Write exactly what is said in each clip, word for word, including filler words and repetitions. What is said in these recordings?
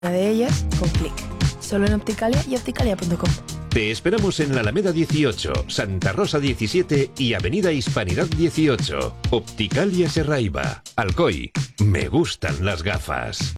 Una de ellas con clic. Solo en Opticalia y opticalia punto com. Te esperamos en la Alameda dieciocho, Santa Rosa diecisiete y Avenida Hispanidad dieciocho. Opticalia Serraiva. Alcoy. Me gustan las gafas.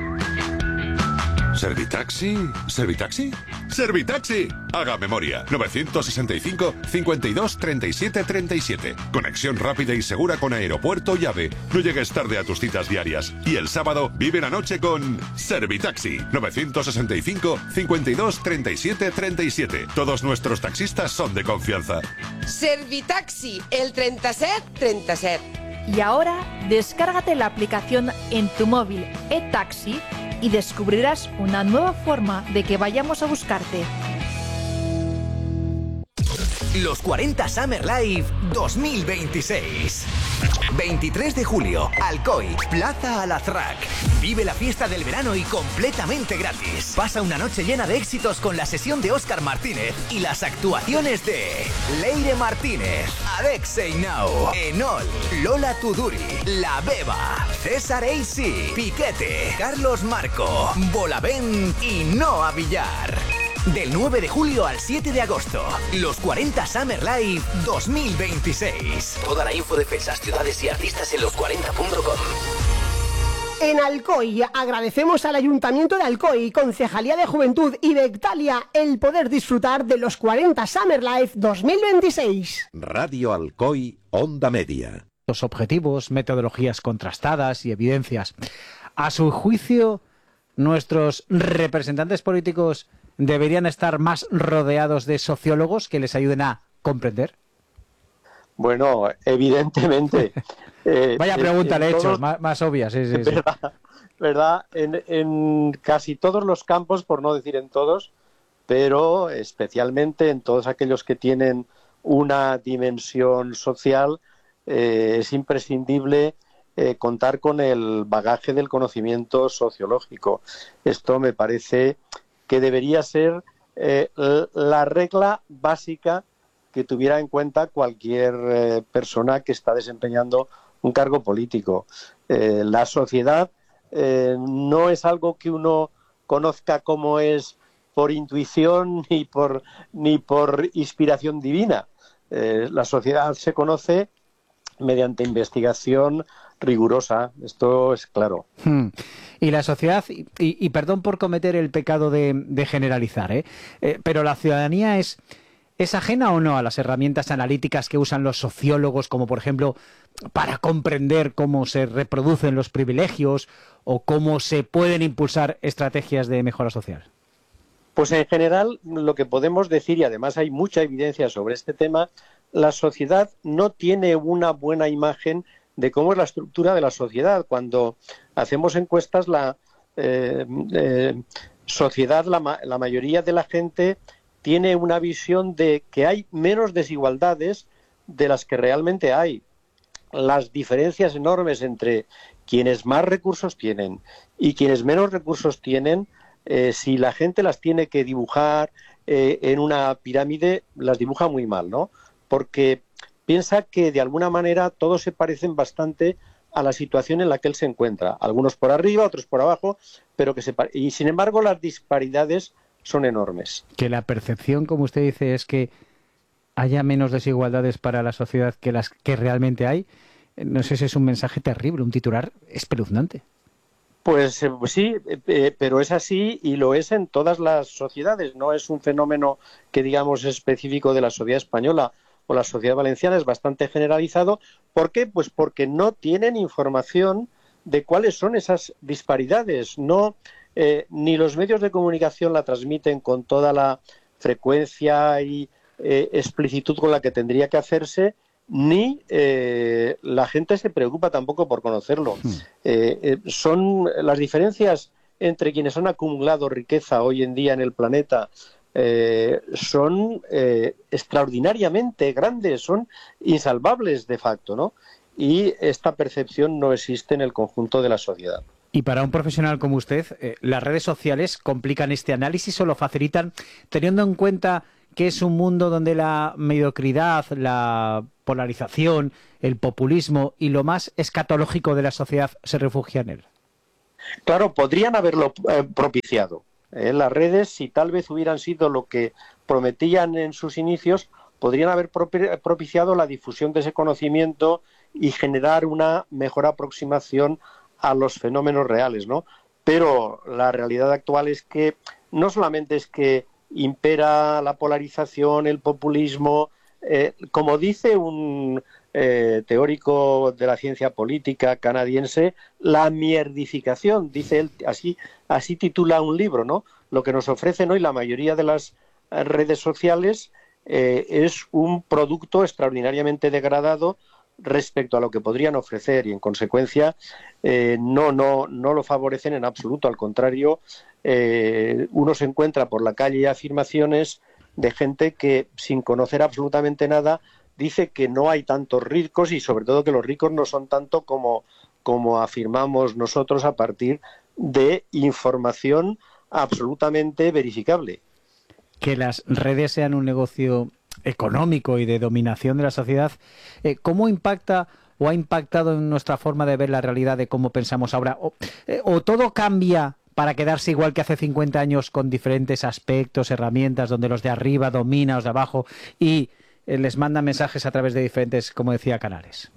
¿Servitaxi? ¿Servitaxi? ¡Servitaxi! Haga memoria. novecientos sesenta y cinco, cincuenta y dos, treinta y siete, treinta y siete. Conexión rápida y segura con aeropuerto y AVE. No llegues tarde a tus citas diarias. Y el sábado vive la noche con Servitaxi. novecientos sesenta y cinco, cincuenta y dos, treinta y siete, treinta y siete. Todos nuestros taxistas son de confianza. Servitaxi, el treinta set treinta set. Y ahora, descárgate la aplicación en tu móvil eTaxi y descubrirás una nueva forma de que vayamos a buscarte. Los cuarenta Summer Live dos mil veintiséis. veintitrés de julio, Alcoy, Plaza Alazraq. Vive la fiesta del verano y completamente gratis. Pasa una noche llena de éxitos con la sesión de Óscar Martínez y las actuaciones de Leire Martínez, Alexei Nau, Enol, Lola Tuduri, La Beba, César Eisi, Piquete, Carlos Marco, Bolavent y Noa Villar. Del nueve de julio al siete de agosto, los cuarenta Summer Live dos mil veintiséis. Toda la info de fechas, ciudades y artistas en los cuarenta punto com. En Alcoy agradecemos al Ayuntamiento de Alcoy, Concejalía de Juventud y Bectalia el poder disfrutar de los cuarenta Summer Live dos mil veintiséis. Radio Alcoy, Onda Media. Los objetivos, metodologías contrastadas y evidencias. A su juicio, nuestros representantes políticos deberían estar más rodeados de sociólogos que les ayuden a comprender. Bueno, evidentemente. Eh, Vaya pregunta le he hecho, todos, más, más obvia, sí, sí, sí. ¿Verdad? ¿Verdad? En, en casi todos los campos, por no decir en todos, pero especialmente en todos aquellos que tienen una dimensión social, eh, es imprescindible eh, contar con el bagaje del conocimiento sociológico. Esto me parece que debería ser eh, la regla básica que tuviera en cuenta cualquier eh, persona que está desempeñando un cargo político. Eh, la sociedad eh, no es algo que uno conozca como es por intuición ni por, ni por inspiración divina. Eh, la sociedad se conoce mediante investigación rigurosa, esto es claro. Hmm. Y la sociedad, y, y perdón por cometer el pecado de, de generalizar, ¿eh? Eh, pero la ciudadanía es, es ajena o no a las herramientas analíticas que usan los sociólogos, como por ejemplo para comprender cómo se reproducen los privilegios o cómo se pueden impulsar estrategias de mejora social. Pues en general lo que podemos decir, y además hay mucha evidencia sobre este tema, la sociedad no tiene una buena imagen de cómo es la estructura de la sociedad. Cuando hacemos encuestas, la eh, eh, sociedad, la, la mayoría de la gente tiene una visión de que hay menos desigualdades de las que realmente hay. Las diferencias enormes entre quienes más recursos tienen y quienes menos recursos tienen, eh, si la gente las tiene que dibujar eh, en una pirámide, las dibuja muy mal, ¿no? Porque piensa que de alguna manera todos se parecen bastante a la situación en la que él se encuentra. Algunos por arriba, otros por abajo, pero que se y sin embargo las disparidades son enormes. Que la percepción, como usted dice, es que haya menos desigualdades para la sociedad que las que realmente hay. No sé si es un mensaje terrible, un titular espeluznante. Pues, eh, pues sí, eh, pero es así y lo es en todas las sociedades. No es un fenómeno que digamos específico de la sociedad española o la sociedad valenciana, es bastante generalizado. ¿Por qué? Pues porque no tienen información de cuáles son esas disparidades. No, eh, ni los medios de comunicación la transmiten con toda la frecuencia y eh, explicitud con la que tendría que hacerse, ni eh, la gente se preocupa tampoco por conocerlo. Hmm. Eh, eh, son las diferencias entre quienes han acumulado riqueza hoy en día en el planeta. Eh, son eh, extraordinariamente grandes, son insalvables de facto, ¿no? Y esta percepción no existe en el conjunto de la sociedad. Y para un profesional como usted, eh, ¿las redes sociales complican este análisis o lo facilitan, teniendo en cuenta que es un mundo donde la mediocridad, la polarización, el populismo y lo más escatológico de la sociedad se refugia en él? Claro, podrían haberlo eh, propiciado. Eh, las redes, si tal vez hubieran sido lo que prometían en sus inicios, podrían haber propiciado la difusión de ese conocimiento y generar una mejor aproximación a los fenómenos reales, ¿no? Pero la realidad actual es que no solamente es que impera la polarización, el populismo, eh, como dice un eh, teórico de la ciencia política canadiense, la mierdificación, dice él, así, así titula un libro, ¿no? Lo que nos ofrecen hoy la mayoría de las redes sociales eh, es un producto extraordinariamente degradado respecto a lo que podrían ofrecer y en consecuencia eh, no, no, no lo favorecen en absoluto, al contrario, eh, uno se encuentra por la calle afirmaciones de gente que sin conocer absolutamente nada dice que no hay tantos ricos y sobre todo que los ricos no son tanto como, como afirmamos nosotros a partir de información absolutamente verificable. Que las redes sean un negocio económico y de dominación de la sociedad, eh, ¿cómo impacta o ha impactado en nuestra forma de ver la realidad, de cómo pensamos ahora? ¿O, eh, o todo cambia para quedarse igual que hace cincuenta años con diferentes aspectos, herramientas, donde los de arriba dominan a los de abajo y eh, les mandan mensajes a través de diferentes, como decía, canales?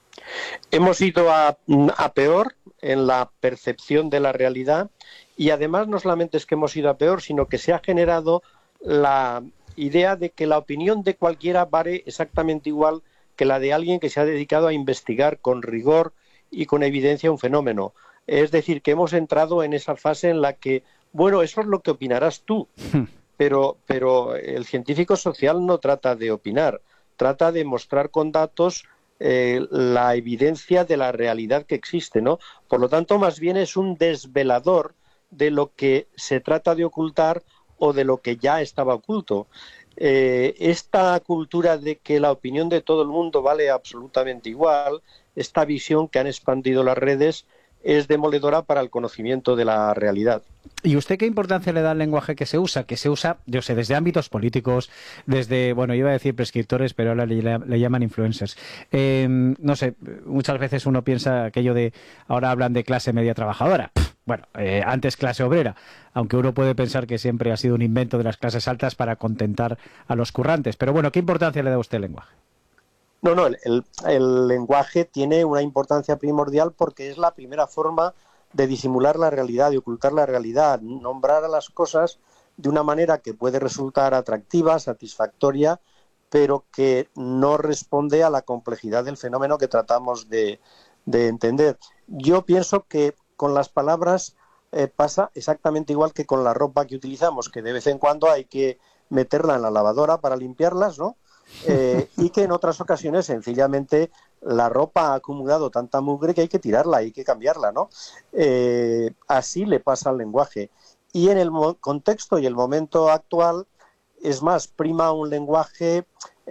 Hemos ido a, a peor en la percepción de la realidad y además no solamente es que hemos ido a peor, sino que se ha generado la idea de que la opinión de cualquiera vale exactamente igual que la de alguien que se ha dedicado a investigar con rigor y con evidencia un fenómeno. Es decir, que hemos entrado en esa fase en la que, bueno, eso es lo que opinarás tú, pero, pero el científico social no trata de opinar, trata de mostrar con datos eh, la evidencia de la realidad que existe, ¿no? Por lo tanto, más bien es un desvelador de lo que se trata de ocultar o de lo que ya estaba oculto. Eh, esta cultura de que la opinión de todo el mundo vale absolutamente igual, esta visión que han expandido las redes, es demoledora para el conocimiento de la realidad. ¿Y usted qué importancia le da al lenguaje que se usa? Que se usa, yo sé, desde ámbitos políticos, desde, bueno, yo iba a decir prescriptores, pero ahora le, le llaman influencers. Eh, no sé, muchas veces uno piensa aquello de, ahora hablan de clase media trabajadora. Bueno, eh, antes clase obrera, aunque uno puede pensar que siempre ha sido un invento de las clases altas para contentar a los currantes. Pero bueno, ¿qué importancia le da a usted al lenguaje? No, no, el, el, el lenguaje tiene una importancia primordial porque es la primera forma de disimular la realidad, de ocultar la realidad, nombrar a las cosas de una manera que puede resultar atractiva, satisfactoria, pero que no responde a la complejidad del fenómeno que tratamos de, de entender. Yo pienso que con las palabras eh, pasa exactamente igual que con la ropa que utilizamos, que de vez en cuando hay que meterla en la lavadora para limpiarlas, ¿no? Eh, y que en otras ocasiones sencillamente la ropa ha acumulado tanta mugre que hay que tirarla, hay que cambiarla, ¿no? Eh, así le pasa al lenguaje. Y en el contexto y el momento actual, es más, prima un lenguaje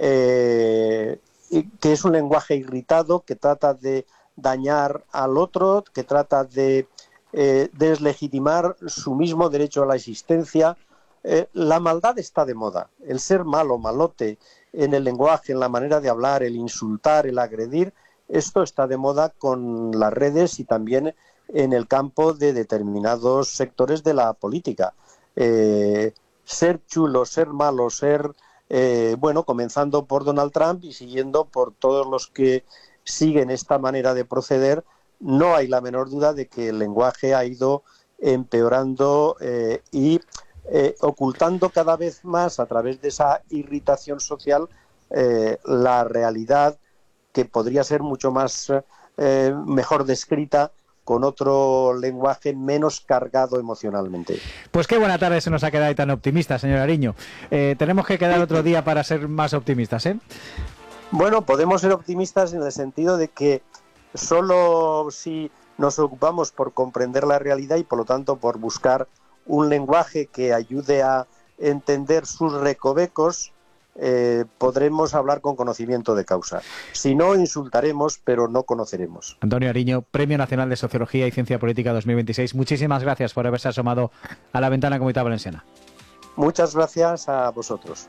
eh, que es un lenguaje irritado, que trata de dañar al otro, que trata de eh, deslegitimar su mismo derecho a la existencia. Eh, la maldad está de moda, el ser malo, malote, en el lenguaje, en la manera de hablar, el insultar, el agredir, esto está de moda con las redes y también en el campo de determinados sectores de la política. Eh, ser chulo, ser malo, ser, eh, bueno, comenzando por Donald Trump y siguiendo por todos los que siguen esta manera de proceder, no hay la menor duda de que el lenguaje ha ido empeorando eh, y Eh, ocultando cada vez más a través de esa irritación social eh, la realidad que podría ser mucho más eh, mejor descrita con otro lenguaje menos cargado emocionalmente. Pues qué buena tarde se nos ha quedado ahí tan optimista, señor Ariño. Eh, tenemos que quedar otro día para ser más optimistas, ¿eh? Bueno, podemos ser optimistas en el sentido de que solo si nos ocupamos por comprender la realidad y por lo tanto por buscar un lenguaje que ayude a entender sus recovecos, eh, podremos hablar con conocimiento de causa. Si no, insultaremos, pero no conoceremos. Antonio Ariño, Premio Nacional de Sociología y Ciencia Política dos mil veintiséis. Muchísimas gracias por haberse asomado a la ventana Comunitat Valenciana. Muchas gracias a vosotros.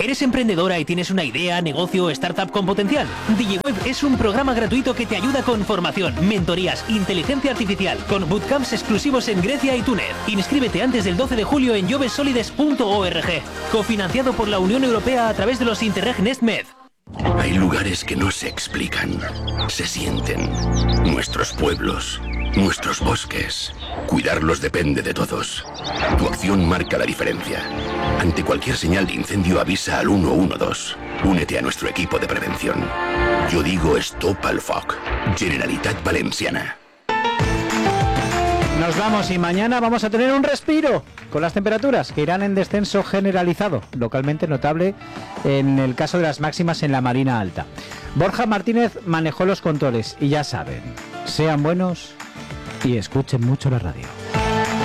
¿Eres emprendedora y tienes una idea, negocio o startup con potencial? DigiWeb es un programa gratuito que te ayuda con formación, mentorías, inteligencia artificial, con bootcamps exclusivos en Grecia y Túnez. Inscríbete antes del doce de julio en jobsolides punto org, cofinanciado por la Unión Europea a través de los Interreg NestMed. Hay lugares que no se explican, se sienten. Nuestros pueblos, nuestros bosques. Cuidarlos depende de todos. Tu acción marca la diferencia. Ante cualquier señal de incendio avisa al uno uno dos. Únete a nuestro equipo de prevención. Yo digo Stop al Foc. Generalitat Valenciana. Nos vamos y mañana vamos a tener un respiro con las temperaturas que irán en descenso generalizado, localmente notable en el caso de las máximas en la Marina Alta. Borja Martínez manejó los controles y ya saben, sean buenos y escuchen mucho la radio.